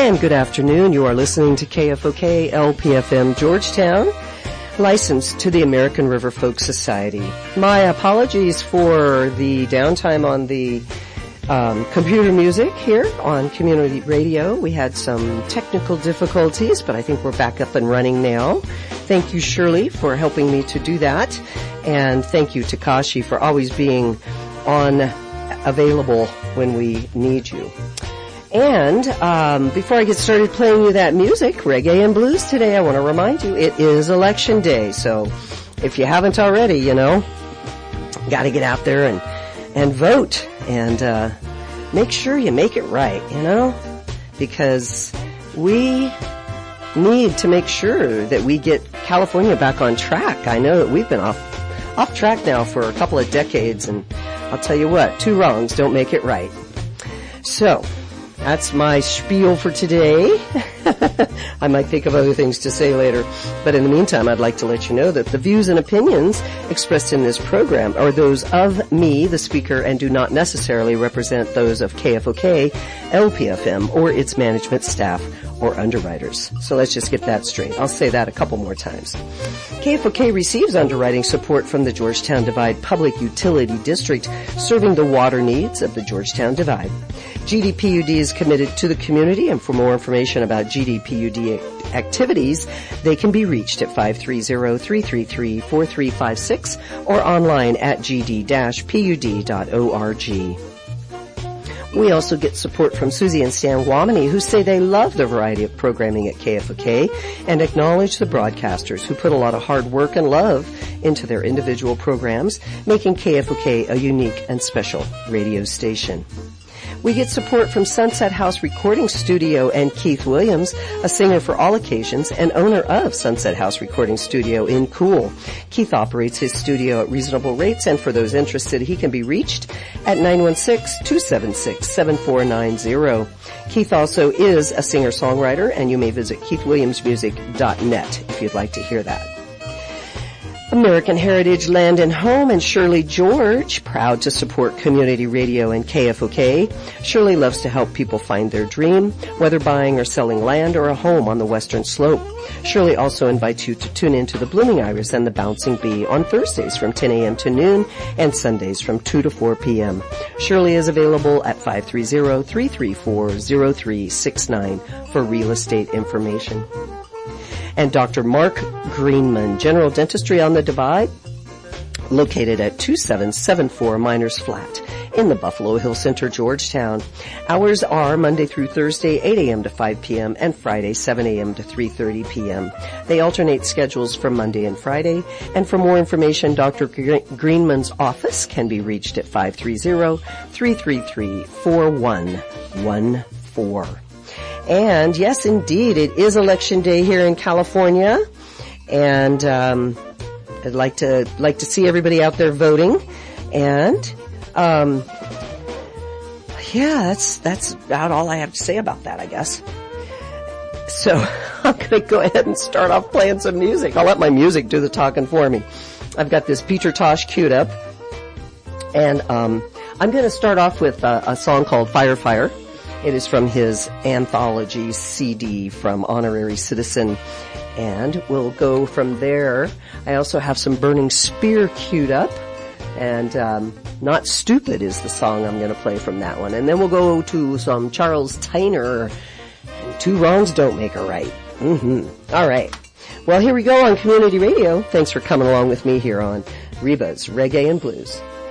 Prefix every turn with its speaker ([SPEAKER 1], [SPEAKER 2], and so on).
[SPEAKER 1] And good afternoon. You are listening to KFOK LPFM Georgetown, licensed to the American River Folk Society. My apologies for the downtime on the computer music here on community radio. We had some technical difficulties, but I think we're back up and running now. Thank you, Shirley, for helping me to do that. And thank you, Takashi, for always being available when we need you. And before I get started playing you that music, reggae and blues today, I want to remind you it is election day. So if you haven't already, got to get out there and vote and make sure you make it right, because we need to make sure that we get California back on track. I know that we've been off track now for a couple of decades, and I'll tell you what, two wrongs don't make it right. So that's my spiel for today. I might think of other things to say later. But in the meantime, I'd like to let you know that the views and opinions expressed in this program are those of me, the speaker, and do not necessarily represent those of KFOK, LPFM, or its management staff or underwriters. So let's just get that straight. I'll say that a couple more times. KFOK receives underwriting support from the Georgetown Divide Public Utility District, serving the water needs of the Georgetown Divide. GDPUD is committed to the community, and for more information about GDPUD activities, they can be reached at 530-333-4356 or online at gd-pud.org. We also get support from Susie and Stan Wamini, who say they love the variety of programming at KFOK and acknowledge the broadcasters who put a lot of hard work and love into their individual programs, making KFOK a unique and special radio station. We get support from Sunset House Recording Studio and Keith Williams, a singer for all occasions and owner of Sunset House Recording Studio in Cool. Keith operates his studio at reasonable rates, and for those interested, he can be reached at 916-276-7490. Keith also is a singer-songwriter, and you may visit keithwilliamsmusic.net if you'd like to hear that. American Heritage Land and Home and Shirley George, proud to support community radio and KFOK. Shirley loves to help people find their dream, whether buying or selling land or a home on the Western Slope. Shirley also invites you to tune in to the Blooming Iris and the Bouncing Bee on Thursdays from 10 a.m. to noon and Sundays from 2 to 4 p.m. Shirley is available at 530-334-0369 for real estate information. And Dr. Mark Greenman, General Dentistry on the Divide, located at 2774 Miners Flat in the Buffalo Hill Center, Georgetown. Hours are Monday through Thursday, 8 a.m. to 5 p.m., and Friday, 7 a.m. to 3:30 p.m. They alternate schedules for Monday and Friday. And for more information, Dr. Greenman's office can be reached at 530-333-4114. And yes, indeed, it is Election Day here in California, and I'd like to see everybody out there voting. And that's about all I have to say about that, I guess. So I'm going to go ahead and start off playing some music. I'll let my music do the talking for me. I've got this Peter Tosh queued up, and I'm going to start off with a song called Fire Fire. It is from his anthology CD from Honorary Citizen, and we'll go from there. I also have some Burning Spear queued up, and Not Stupid is the song I'm going to play from that one. And then we'll go to some Charles Tyner, and Two Wrongs Don't Make a Right. All right. Well, here we go on Community Radio. Thanks for coming along with me here on Reba's Reggae and Blues.